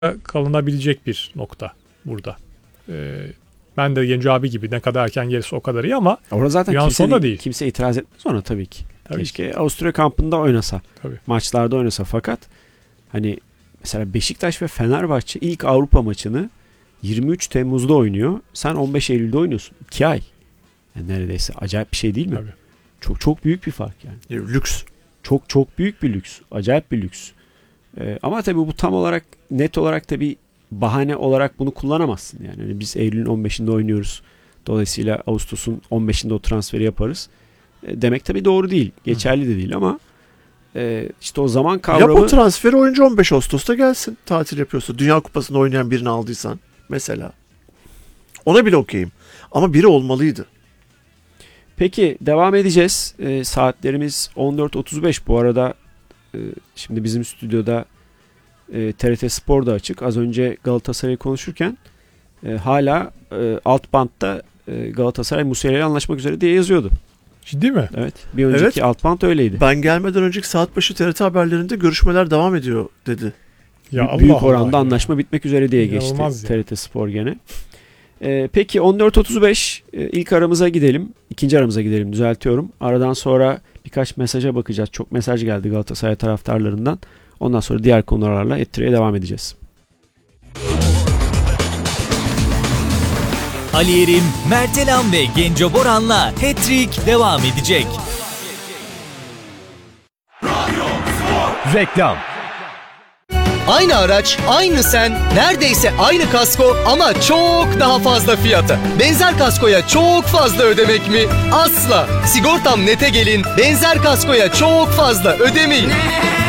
kalınabilecek bir nokta burada. Ben de Genco abi gibi ne kadar erken gelirse o kadar iyi ama orada zaten kimse itiraz etmez ona tabii ki. Keşke Avusturya kampında oynasa. Tabii. Maçlarda oynasa, fakat hani mesela Beşiktaş ve Fenerbahçe ilk Avrupa maçını 23 Temmuz'da oynuyor. Sen 15 Eylül'de oynuyorsun. 2 ay. Yani neredeyse acayip bir şey değil mi? Tabii. Çok çok büyük bir fark yani. Lüks. Çok çok büyük bir lüks. Acayip bir lüks. Ama tabii bu tam olarak, net olarak da bir bahane olarak bunu kullanamazsın. Yani biz Eylül'ün 15'inde oynuyoruz. Dolayısıyla Ağustos'un 15'inde o transferi yaparız. Demek tabii doğru değil. Geçerli de değil ama işte o zaman kavramı... Yap o transferi, oyuncu 15 Ağustos'ta gelsin. Tatil yapıyorsa. Dünya Kupası'nda oynayan birini aldıysan mesela. Ona bile okeyim. Ama biri olmalıydı. Peki devam edeceğiz. Saatlerimiz 14.35 bu arada. Şimdi bizim stüdyoda TRT Spor da açık. Az önce Galatasaray'ı konuşurken hala alt bantta Galatasaray Musiala ile anlaşmak üzere diye yazıyordu. Ciddi mi? Evet. Bir önceki alt bant öyleydi. Ben gelmeden önceki saat başı TRT haberlerinde görüşmeler devam ediyor dedi. Ya büyük oranda anlaşma bitmek üzere diye geçti TRT Spor gene. Peki 14.35 ilk aramıza gidelim. İkinci aramıza gidelim, düzeltiyorum. Aradan sonra birkaç mesaja bakacağız. Çok mesaj geldi Galatasaray taraftarlarından. Ondan sonra diğer konularla Ettire'ye devam edeceğiz. Ali Yerim, Mert Elan ve Genco Boran'la Hat-Trick devam edecek. Reklam. Aynı araç, aynı sen, neredeyse aynı kasko ama çok daha fazla fiyata. Benzer kaskoya çok fazla ödemek mi? Asla. Sigortam Net'e gelin, benzer kaskoya çok fazla ödemeyin.